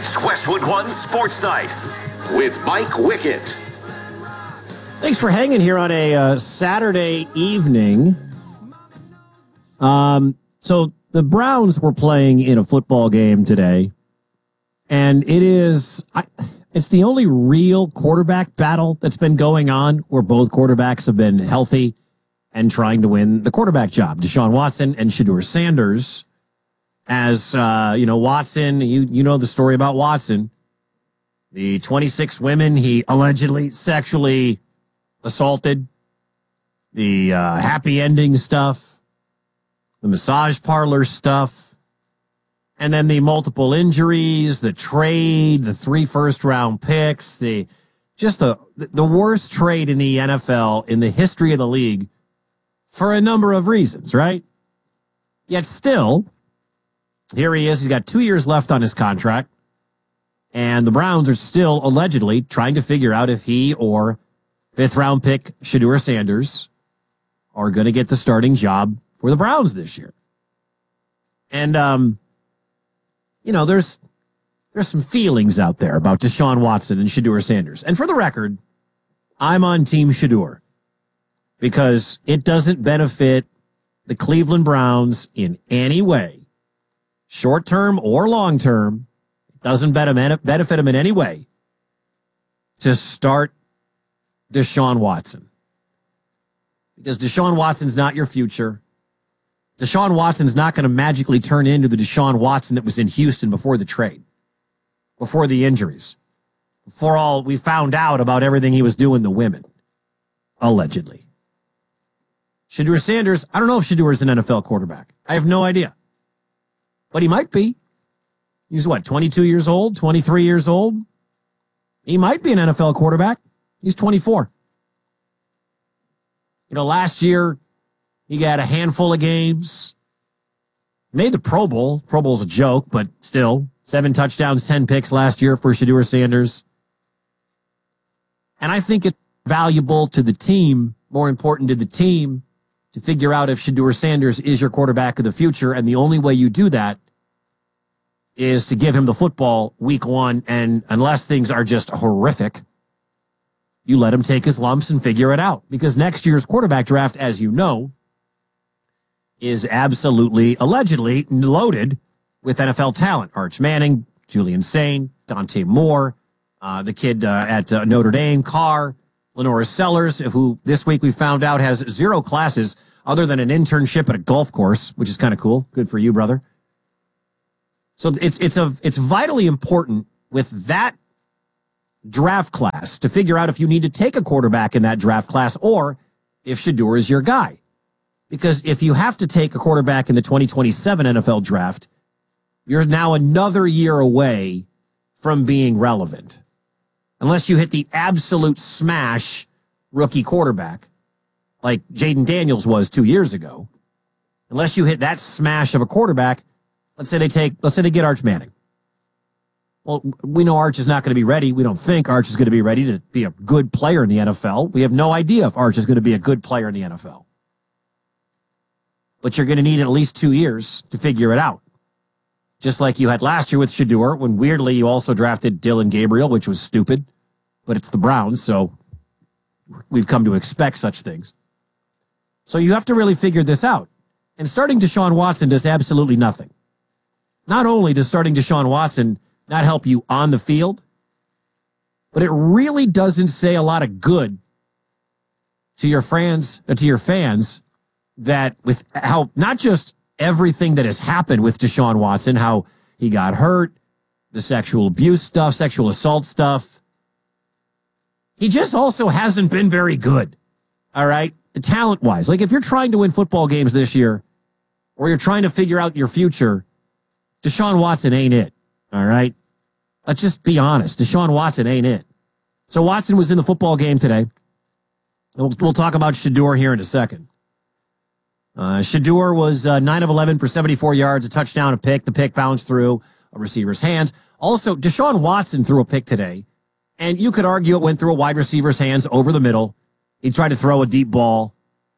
It's Westwood One Sports Night with Mike Wickett. Thanks for hanging here on a Saturday evening. So the Browns were playing in a football game today, and it's the only real quarterback battle that's been going on where both quarterbacks have been healthy and trying to win the quarterback job. Deshaun Watson and Shedeur Sanders. As, Watson, you know the story about Watson. The 26 women he allegedly sexually assaulted, the happy ending stuff, the massage parlor stuff, and then the multiple injuries, the trade, the 3 first-round picks, the worst trade in the NFL in the history of the league for a number of reasons, right? Yet still, here he is. He's got 2 years left on his contract, and the Browns are still allegedly trying to figure out if he or fifth-round pick Shedeur Sanders are going to get the starting job for the Browns this year. And, there's some feelings out there about Deshaun Watson and Shedeur Sanders. And for the record, I'm on Team Shedeur because it doesn't benefit the Cleveland Browns in any way. Short-term or long-term, it doesn't benefit him in any way to start Deshaun Watson. Because Deshaun Watson's not your future. Deshaun Watson's not going to magically turn into the Deshaun Watson that was in Houston before the trade, before the injuries, before all we found out about everything he was doing to women, allegedly. Shedeur Sanders, I don't know if Shedeur is an NFL quarterback. I have no idea. But he might be. He's 22 years old, 23 years old? He might be an NFL quarterback. He's 24. Last year, he got a handful of games. Made the Pro Bowl. Pro Bowl's a joke, but still. 7 touchdowns, 10 picks last year for Shedeur Sanders. And I think it's valuable to the team, more important to the team, to figure out if Shedeur Sanders is your quarterback of the future, and the only way you do that is to give him the football week 1, and unless things are just horrific, you let him take his lumps and figure it out. Because next year's quarterback draft, as you know, is absolutely, allegedly loaded with NFL talent. Arch Manning, Julian Sain, Dante Moore, the kid at Notre Dame, Carr, Lenora Sellers, who this week we found out has 0 classes other than an internship at a golf course, which is kind of cool. Good for you, brother. So it's vitally important with that draft class to figure out if you need to take a quarterback in that draft class or if Shedeur is your guy. Because if you have to take a quarterback in the 2027 NFL draft, you're now another year away from being relevant. Unless you hit the absolute smash rookie quarterback, like Jaden Daniels was 2 years ago. Unless you hit that smash of a quarterback, let's say they get Arch Manning. Well, we know Arch is not going to be ready. We don't think Arch is going to be ready to be a good player in the NFL. We have no idea if Arch is going to be a good player in the NFL. But you're going to need at least 2 years to figure it out. Just like you had last year with Shedeur, when weirdly you also drafted Dylan Gabriel, which was stupid. But it's the Browns, so we've come to expect such things. So you have to really figure this out. And starting Deshaun Watson does absolutely nothing. Not only does starting Deshaun Watson not help you on the field, but it really doesn't say a lot of good to your fans, that with how not just everything that has happened with Deshaun Watson, how he got hurt, the sexual abuse stuff, sexual assault stuff. He just also hasn't been very good, all right, talent-wise. Like, if you're trying to win football games this year or you're trying to figure out your future, Deshaun Watson ain't it, all right? Let's just be honest. Deshaun Watson ain't it. So Watson was in the football game today. We'll talk about Shedeur here in a second. Shedeur was 9 of 11 for 74 yards, a touchdown, a pick. The pick bounced through a receiver's hands. Also, Deshaun Watson threw a pick today, and you could argue it went through a wide receiver's hands over the middle. He tried to throw a deep ball,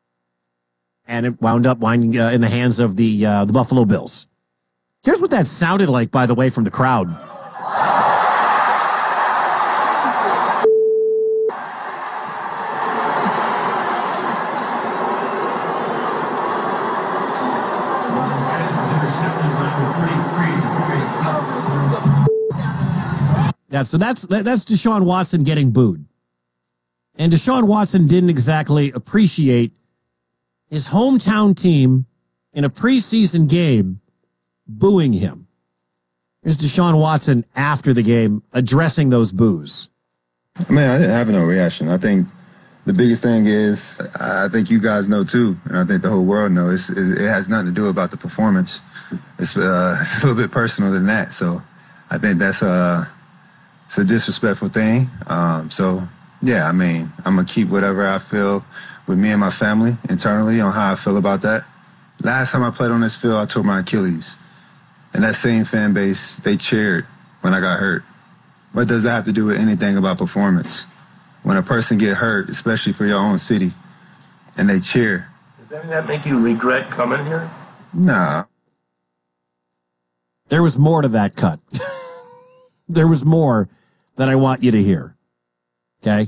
and it wound up winding in the hands of the Buffalo Bills. Here's what that sounded like, by the way, from the crowd. Yeah, so that's Deshaun Watson getting booed. And Deshaun Watson didn't exactly appreciate his hometown team in a preseason game booing him. Here's Deshaun Watson after the game addressing those boos. I mean, I didn't have no reaction. I think the biggest thing is, I think you guys know too, and I think the whole world knows, it has nothing to do about the performance. It's a little bit personal than that. So I think it's a disrespectful thing. Yeah, I mean, I'm going to keep whatever I feel with me and my family internally on how I feel about that. Last time I played on this field, I tore my Achilles. And that same fan base, they cheered when I got hurt. What does that have to do with anything about performance? When a person get hurt, especially for your own city, and they cheer. Does that make you regret coming here? Nah. There was more to that cut. There was more that I want you to hear. Okay?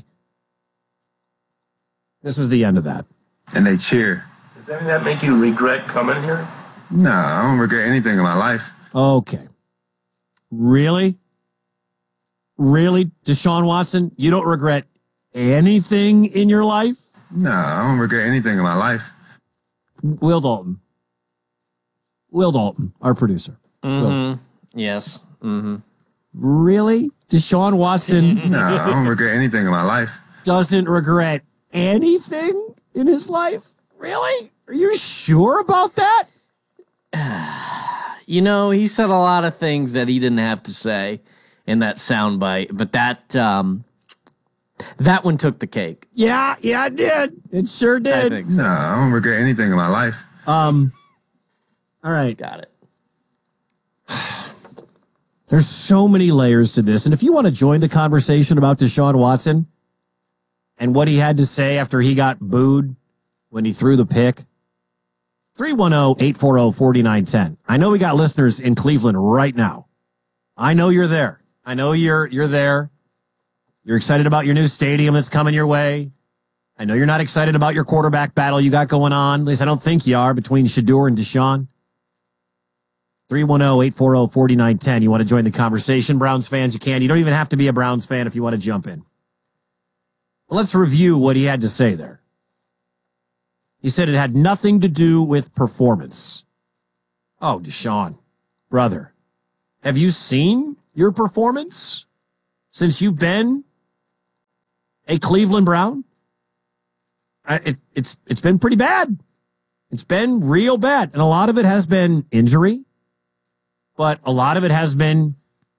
This was the end of that. And they cheer. Does that make you regret coming here? Nah, I don't regret anything in my life. Okay. Really? Really, Deshaun Watson? You don't regret anything in your life? Nah, I don't regret anything in my life. Will Dalton, our producer. Mm-hmm. Yes. Mm-hmm. Really? Deshaun Watson Nah, I don't regret anything in my life. doesn't regret anything in his life? Really? Are you sure about that? You know, he said a lot of things that he didn't have to say in that soundbite, but that one took the cake. Yeah, it did. It sure did. I think so. Nah, I don't regret anything in my life. All right. Got it. There's so many layers to this. And if you want to join the conversation about Deshaun Watson and what he had to say after he got booed when he threw the pick, 310-840-4910. I know we got listeners in Cleveland right now. I know you're there. I know you're there. You're excited about your new stadium that's coming your way. I know you're not excited about your quarterback battle you got going on. At least I don't think you are, between Shedeur and Deshaun. 310-840-4910. You want to join the conversation, Browns fans? You can. You don't even have to be a Browns fan if you want to jump in. Well, let's review what he had to say there. He said it had nothing to do with performance. Oh, Deshaun, brother, have you seen your performance since you've been a Cleveland Brown? It's been pretty bad. It's been real bad. And a lot of it has been injury, but a lot of it has been.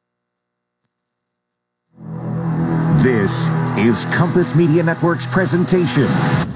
This is Compass Media Network's presentation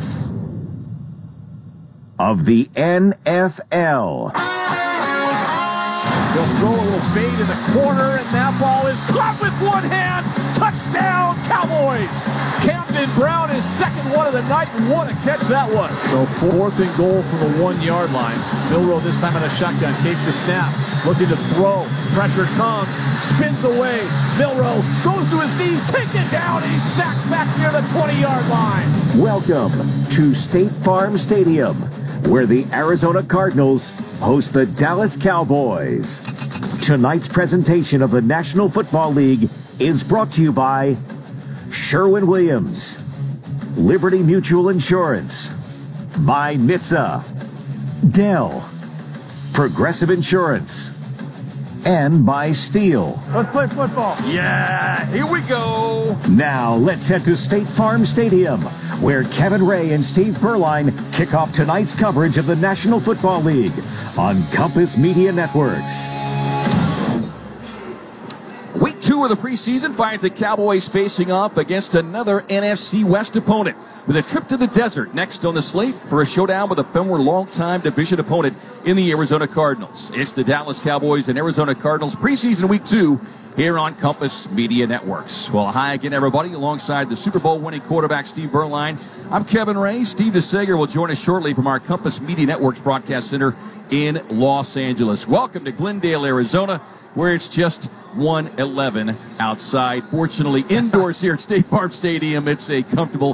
of the NFL. They'll throw a little fade in the corner, and that ball is caught with one hand. Touchdown, Cowboys! Camden Brown, his second one of the night, and what a catch that was. So 4th and goal from the 1-yard line. Milroe this time on a shotgun, takes the snap, looking to throw. Pressure comes, spins away. Milroe goes to his knees, taken down, and he's sacked back near the 20-yard line. Welcome to State Farm Stadium, where the Arizona Cardinals host the Dallas Cowboys. Tonight's presentation of the National Football League is brought to you by Sherwin-Williams, Liberty Mutual Insurance, by NHTSA, Dell, Progressive Insurance, and by Steel. Let's play football. Yeah, here we go. Now let's head to State Farm Stadium, where Kevin Ray and Steve Berline kick off tonight's coverage of the National Football League on Compass Media Networks. Week 2 of the preseason finds the Cowboys facing off against another NFC West opponent with a trip to the desert next on the slate for a showdown with a former longtime division opponent in the Arizona Cardinals. It's the Dallas Cowboys and Arizona Cardinals preseason Week 2 here on Compass Media Networks. Well, hi again, everybody, alongside the Super Bowl winning quarterback Steve Berline. I'm Kevin Ray. Steve DeSager will join us shortly from our Compass Media Networks broadcast center in Los Angeles. Welcome to Glendale, Arizona, where it's just 1:11 outside. Fortunately, indoors here at State Farm Stadium, it's a comfortable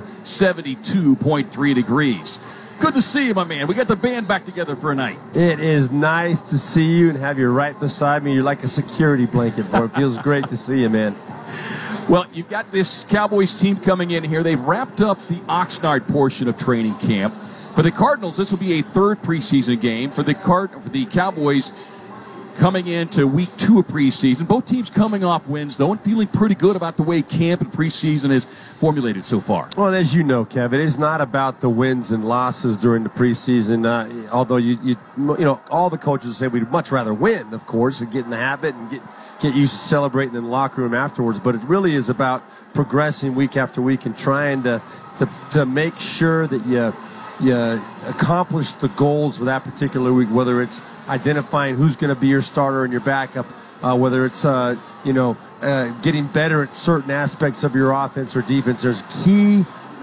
72.3 degrees. Good to see you, my man. We got the band back together for a night. It is nice to see you and have you right beside me. You're like a security blanket for it. Feels great to see you, man. Well, you've got this Cowboys team coming in here. They've wrapped up the Oxnard portion of training camp. For the Cardinals, this will be a third preseason game. For the Cowboys, coming into week 2 of preseason. Both teams coming off wins, though, and feeling pretty good about the way camp and preseason is formulated so far. Well, and as you know, Kevin, it's not about the wins and losses during the preseason. Although you know, all the coaches say we'd much rather win, of course, and get in the habit and get used to celebrating in the locker room afterwards. But it really is about progressing week after week and trying to make sure that you accomplish the goals for that particular week, whether it's identifying who's going to be your starter and your backup, whether it's getting better at certain aspects of your offense or defense. There's key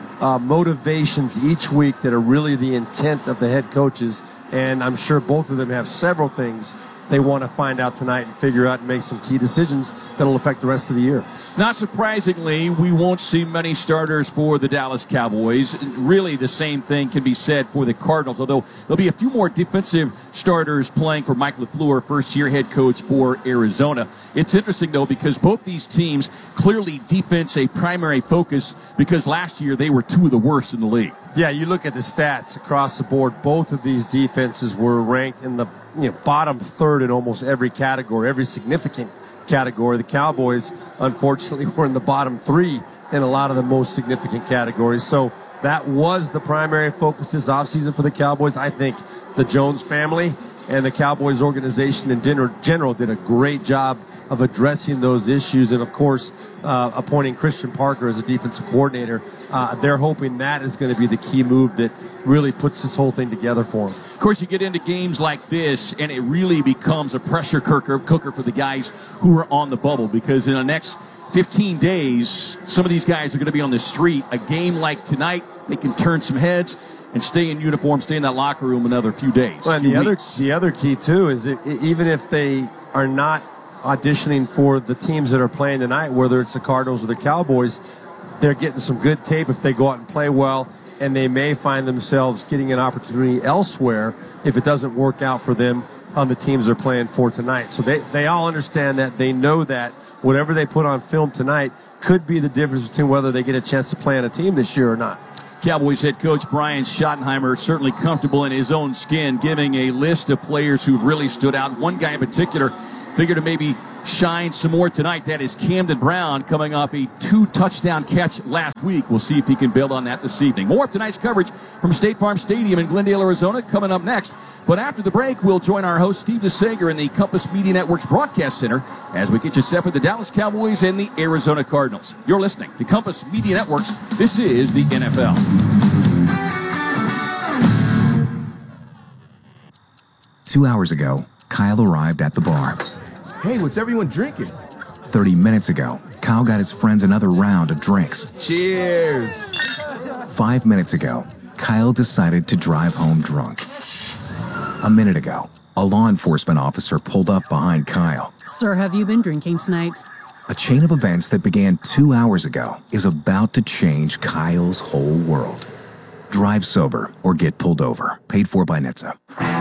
motivations each week that are really the intent of the head coaches, and I'm sure both of them have several things they want to find out tonight and figure out and make some key decisions that will affect the rest of the year. Not surprisingly, we won't see many starters for the Dallas Cowboys. Really, the same thing can be said for the Cardinals, although there'll be a few more defensive starters playing for Mike LaFleur, first-year head coach for Arizona. It's interesting, though, because both these teams clearly defense a primary focus because last year they were 2 of the worst in the league. Yeah, you look at the stats across the board, both of these defenses were ranked in the bottom third in almost every category, every significant category. The Cowboys, unfortunately, were in the bottom 3 in a lot of the most significant categories. So that was the primary focus this offseason for the Cowboys. I think the Jones family and the Cowboys organization in general did a great job of addressing those issues. And, of course, appointing Christian Parker as a defensive coordinator. They're hoping that is going to be the key move that really puts this whole thing together for them. Of course, you get into games like this, and it really becomes a pressure cooker for the guys who are on the bubble, because in the next 15 days, some of these guys are going to be on the street. A game like tonight, they can turn some heads and stay in uniform, stay in that locker room another few days. Well, and the other key, too, is even if they are not auditioning for the teams that are playing tonight, whether it's the Cardinals or the Cowboys, they're getting some good tape if they go out and play well, and they may find themselves getting an opportunity elsewhere if it doesn't work out for them on the teams they're playing for tonight. So they all understand that. They know that whatever they put on film tonight could be the difference between whether they get a chance to play on a team this year or not. Cowboys head coach Brian Schottenheimer certainly comfortable in his own skin, giving a list of players who've really stood out. One guy in particular figured to maybe shine some more tonight. That is Camden Brown, coming off a 2-touchdown catch last week. We'll see if he can build on that this evening. More of tonight's coverage from State Farm Stadium in Glendale, Arizona, coming up next. But after the break, we'll join our host Steve DeSager in the Compass Media Network's broadcast center as we get you set for the Dallas Cowboys and the Arizona Cardinals. You're listening to Compass Media Networks. This is the NFL. 2 hours ago, Kyle arrived at the bar. Hey, what's everyone drinking? 30 minutes ago, Kyle got his friends another round of drinks. Cheers! 5 minutes ago, Kyle decided to drive home drunk. A minute ago, a law enforcement officer pulled up behind Kyle. Sir, have you been drinking tonight? A chain of events that began 2 hours ago is about to change Kyle's whole world. Drive sober or get pulled over. Paid for by NHTSA.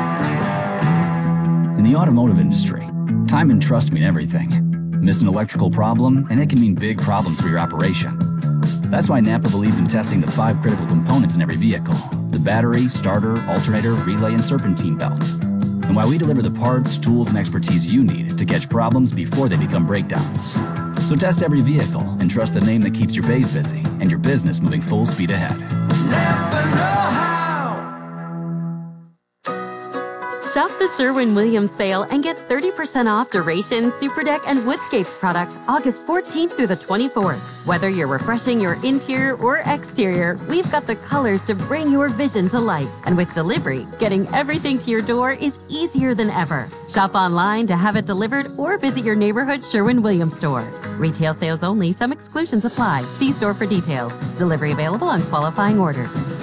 In the automotive industry, time and trust mean everything. Miss an electrical problem, and it can mean big problems for your operation. That's why Napa believes in testing the 5 critical components in every vehicle: the battery, starter, alternator, relay, and serpentine belt. And why we deliver the parts, tools, and expertise you need to catch problems before they become breakdowns. So test every vehicle and trust the name that keeps your bays busy and your business moving full speed ahead. Napa know-how. Shop the Sherwin-Williams sale and get 30% off Duration, Superdeck, and Woodscapes products August 14th through the 24th. Whether you're refreshing your interior or exterior, we've got the colors to bring your vision to life. And with delivery, getting everything to your door is easier than ever. Shop online to have it delivered or visit your neighborhood Sherwin-Williams store. Retail sales only. Some exclusions apply. See store for details. Delivery available on qualifying orders.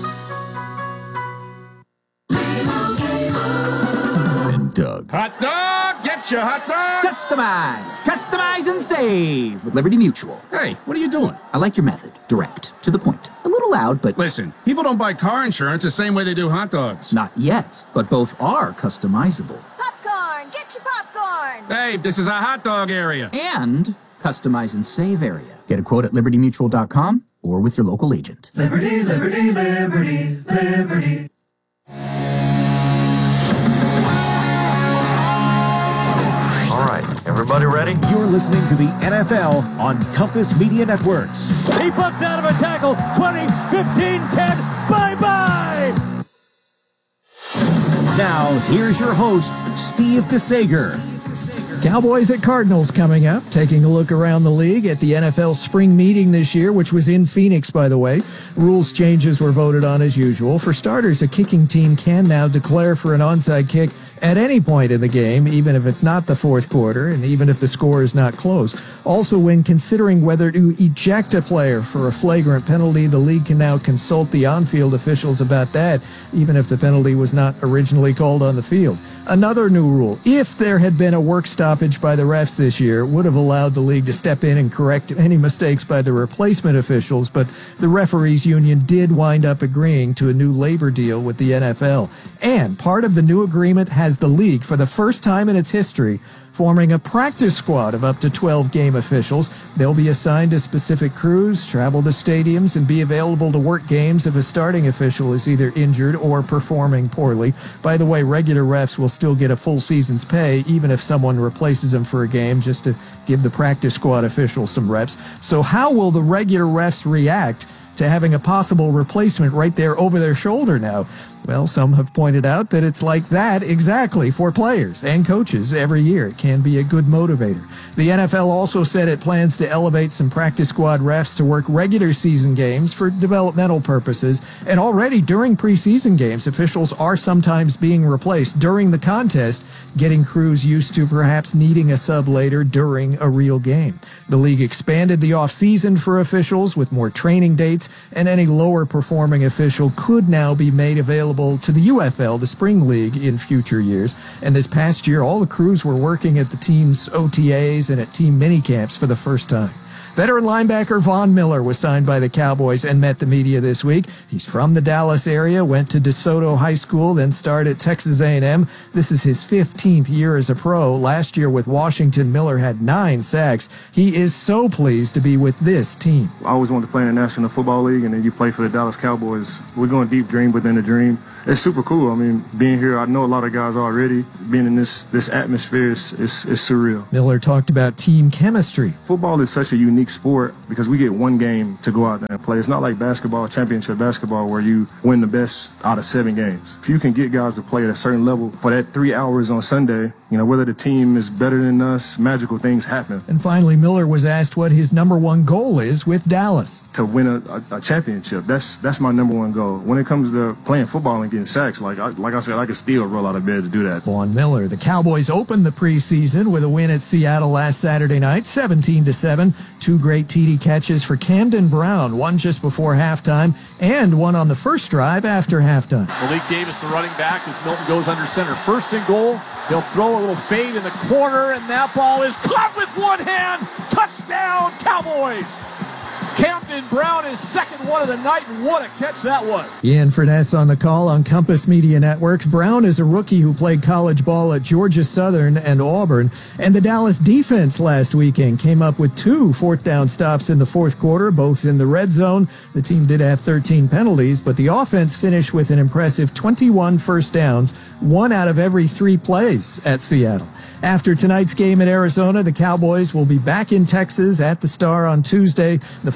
Doug. Hot dog! Get your hot dog! Customize and save with Liberty Mutual. Hey, what are you doing? I like your method. Direct. To the point. A little loud, but... Listen, people don't buy car insurance the same way they do hot dogs. Not yet, but both are customizable. Popcorn! Get your popcorn! Hey, this is a hot dog area. And customize and save area. Get a quote at libertymutual.com or with your local agent. Liberty, liberty, liberty, liberty. Everybody ready? You're listening to the NFL on Compass Media Networks. He bucks out of a tackle. 20, 15, 10. Bye-bye. Now, here's your host, Steve DeSager. Cowboys at Cardinals coming up, taking a look around the league at the NFL spring meeting this year, which was in Phoenix, by the way. Rules changes were voted on as usual. For starters, a kicking team can now declare for an onside kick at any point in the game, even if it's not the fourth quarter and even if the score is not close. Also, when considering whether to eject a player for a flagrant penalty, the league can now consult the on-field officials about that, even if the penalty was not originally called on the field. Another new rule, if there had been a work stoppage by the refs this year, would have allowed the league to step in and correct any mistakes by the replacement officials, but the referees union did wind up agreeing to a new labor deal with the NFL. And part of the new agreement has the league, for the first time in its history, forming a practice squad of up to 12 game officials. They'll be assigned to specific crews, travel to stadiums, and be available to work games if a starting official is either injured or performing poorly. By the way, regular refs will still get a full season's pay, even if someone replaces them for a game, just to give the practice squad officials some reps. So how will the regular refs react to having a possible replacement right there over their shoulder now? Well, some have pointed out that it's like that exactly for players and coaches every year. It can be a good motivator. The NFL also said it plans to elevate some practice squad refs to work regular season games for developmental purposes. And already during preseason games, officials are sometimes being replaced during the contest, getting crews used to perhaps needing a sub later during a real game. The league expanded the offseason for officials with more training dates, and any lower performing official could now be made available to the UFL, the Spring League, in future years. And this past year, all the crews were working at the team's OTAs and at team minicamps for the first time. Veteran linebacker Von Miller was signed by the Cowboys and met the media this week. He's from the Dallas area, went to DeSoto High School, then started at Texas A&M. This is his 15th year as a pro. Last year with Washington, Miller had 9 sacks. He is so pleased to be with this team. I always wanted to play in the National Football League, and then you play for the Dallas Cowboys. We're going deep dream within a dream. It's super cool. I mean, being here, I know a lot of guys already. Being in this atmosphere is surreal. Miller talked about team chemistry. Football is such a unique sport because we get one game to go out there and play. It's not like basketball, championship basketball, where you win the best out of 7 games. If you can get guys to play at a certain level for that 3 hours on Sunday, you know, whether the team is better than us, magical things happen. And finally, Miller was asked what his number one goal is with Dallas. To win a championship. That's my number one goal. When it comes to playing football and getting sacks, like I said, I can still roll out of bed to do that. Von Miller. The Cowboys opened the preseason with a win at Seattle last Saturday night, 17-7. 2 great TD catches for Camden Brown, one just before halftime and one on the first drive after halftime. Malik Davis, the running back, as Milton goes under center. First and goal. He'll throw a little fade in the corner, and that ball is caught with one hand. Touchdown, Cowboys! Camden Brown, his second one of the night, and what a catch that was. Ian Furness on the call on Compass Media Networks. Brown is a rookie who played college ball at Georgia Southern and Auburn. And the Dallas defense last weekend came up with 2 fourth-down stops in the fourth quarter, both in the red zone. The team did have 13 penalties, but the offense finished with an impressive 21 first downs, 1 out of every 3 plays at Seattle. After tonight's game in Arizona, the Cowboys will be back in Texas at the Star on Tuesday. The final preseason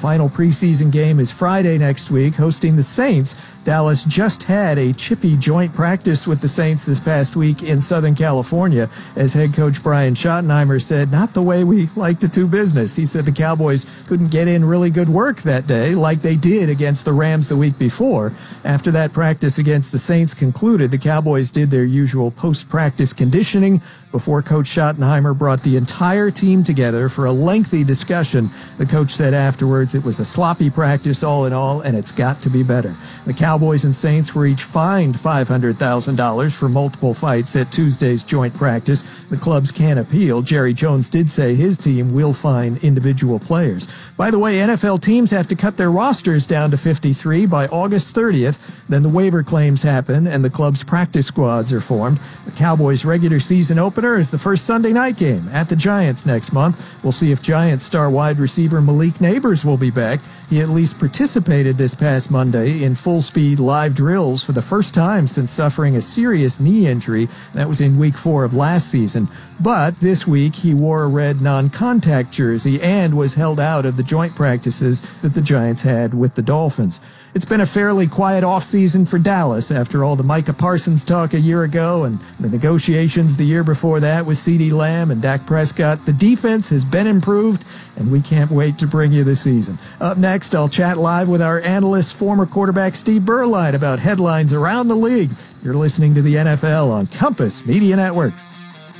preseason game is Friday next week, hosting the Saints. Dallas just had a chippy joint practice with the Saints this past week in Southern California. As head coach Brian Schottenheimer said, not the way we like to do business. He said the Cowboys couldn't get in really good work that day like they did against the Rams the week before. After that practice against the Saints concluded, the Cowboys did their usual post-practice conditioning before Coach Schottenheimer brought the entire team together for a lengthy discussion. The coach said afterwards it was a sloppy practice all in all, and it's got to be better. The Cowboys and Saints were each fined $500,000 for multiple fights at Tuesday's joint practice. The clubs can appeal. Jerry Jones did say his team will fine individual players. By the way, NFL teams have to cut their rosters down to 53 by August 30th. Then the waiver claims happen and the club's practice squads are formed. The Cowboys' regular season opener is the first Sunday night game at the Giants next month. We'll see if Giants star wide receiver Malik Neighbors will be back. He at least participated this past Monday in full-speed live drills for the first time since suffering a serious knee injury. That was in week 4 of last season. But this week, he wore a red non-contact jersey and was held out of the joint practices that the Giants had with the Dolphins. It's been a fairly quiet offseason for Dallas after all the Micah Parsons talk a year ago and the negotiations the year before that with CeeDee Lamb and Dak Prescott. The defense has been improved, and we can't wait to bring you the season. Up next, I'll chat live with our analyst, former quarterback Steve Berline, about headlines around the league. You're listening to the NFL on Compass Media Networks.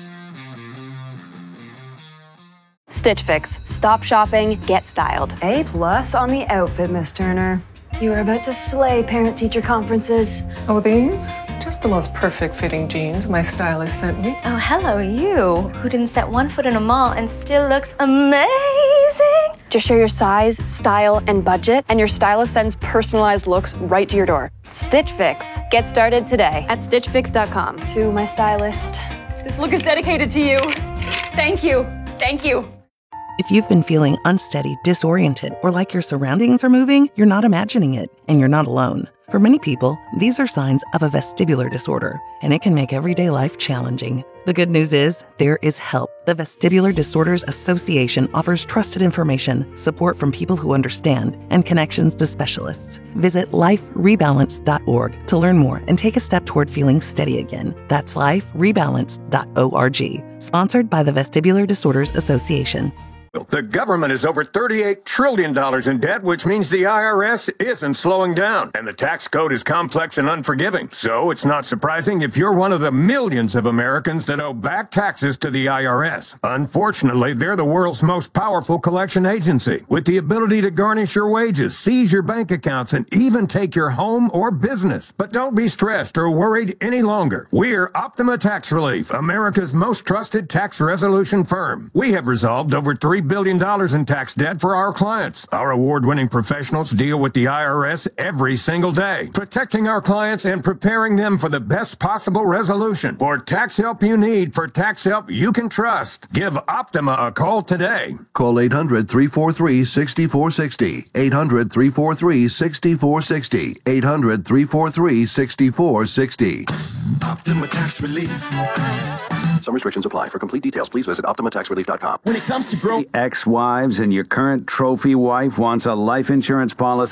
Stitch Fix. Stop shopping, get styled. A+ on the outfit, Miss Turner. You are about to slay parent-teacher conferences. Oh, these? Just the most perfect fitting jeans my stylist sent me. Oh, hello, you, who didn't set one foot in a mall and still looks amazing. Just share your size, style, and budget, and your stylist sends personalized looks right to your door. Stitch Fix. Get started today at StitchFix.com. To my stylist, this look is dedicated to you. Thank you. Thank you. If you've been feeling unsteady, disoriented, or like your surroundings are moving, you're not imagining it, and you're not alone. For many people, these are signs of a vestibular disorder, and it can make everyday life challenging. The good news is, there is help. The Vestibular Disorders Association offers trusted information, support from people who understand, and connections to specialists. Visit liferebalance.org to learn more and take a step toward feeling steady again. That's liferebalance.org. Sponsored by the Vestibular Disorders Association. The government is over $38 trillion in debt, which means the IRS isn't slowing down. And the tax code is complex and unforgiving. So it's not surprising if you're one of the millions of Americans that owe back taxes to the IRS. Unfortunately, they're the world's most powerful collection agency, with the ability to garnish your wages, seize your bank accounts, and even take your home or business. But don't be stressed or worried any longer. We're Optima Tax Relief, America's most trusted tax resolution firm. We have resolved over $3 billion in tax debt for our clients. Our award-winning professionals deal with the IRS every single day, protecting our clients and preparing them for the best possible resolution. For tax help you need, for tax help you can trust, give Optima a call today. Call 800-343-6460. 800-343-6460. 800-343-6460. Optima Tax Relief. Some restrictions apply. For complete details, please visit OptimaTaxRelief.com. When it comes to growing ex-wives and your current trophy wife wants a life insurance policy